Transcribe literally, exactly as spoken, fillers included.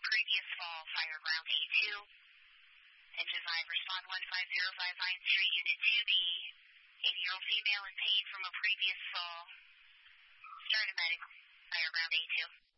previous fall, fire ground A two. Engine five, respond one five zero five Vine Street, Unit two B. eighty-year-old female in pain from a previous fall. Start medic, fire ground A two.